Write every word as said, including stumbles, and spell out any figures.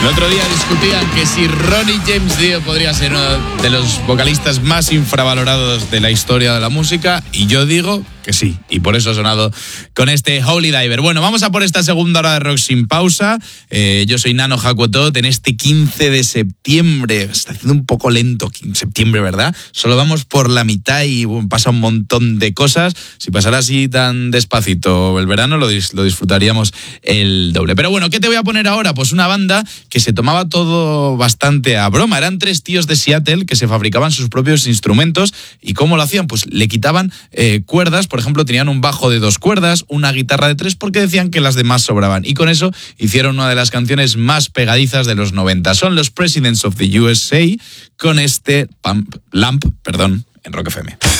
El otro día discutían que si Ronnie James Dio podría ser uno de los vocalistas más infravalorados de la historia de la música, y yo digo que sí, y por eso ha sonado con este Holy Diver. Bueno, vamos a por esta segunda hora de rock sin pausa. Eh, yo soy Nano Hakuotot. En este quince de septiembre, está haciendo un poco lento septiembre, ¿verdad? Solo vamos por la mitad y bueno, pasa un montón de cosas. Si pasara así tan despacito el verano, lo, dis- lo disfrutaríamos el doble. Pero bueno, ¿qué te voy a poner ahora? Pues una banda que se tomaba todo bastante a broma. Eran tres tíos de Seattle que se fabricaban sus propios instrumentos. ¿Y cómo lo hacían? Pues le quitaban eh, cuerdas. Por ejemplo, tenían un bajo de dos cuerdas, una guitarra de tres, porque decían que las demás sobraban. Y con eso hicieron una de las canciones más pegadizas de los noventa. Son los Presidents of the U S A con este Pump, Lamp, perdón, en Rock F M.